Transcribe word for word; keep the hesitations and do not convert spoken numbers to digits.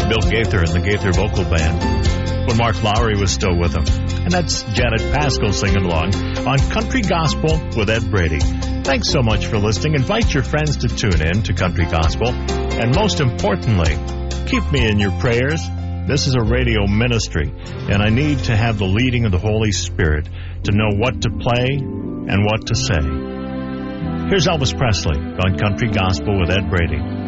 Bill Gaither and the Gaither Vocal Band when Mark Lowry was still with them. And that's Janet Pascal singing along on Country Gospel with Ed Brady. Thanks so much for listening. Invite your friends to tune in to Country Gospel. And most importantly, keep me in your prayers. This is a radio ministry, and I need to have the leading of the Holy Spirit to know what to play and what to say. Here's Elvis Presley on Country Gospel with Ed Brady.